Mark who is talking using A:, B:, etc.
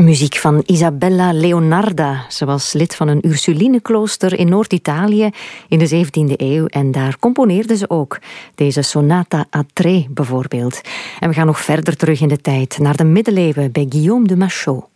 A: Muziek van Isabella Leonarda. Ze was lid van een Ursulineklooster in Noord-Italië in de 17e eeuw en daar componeerde ze ook deze sonata à tres bijvoorbeeld. En we gaan nog verder terug in de tijd, naar de middeleeuwen bij Guillaume de Machaut.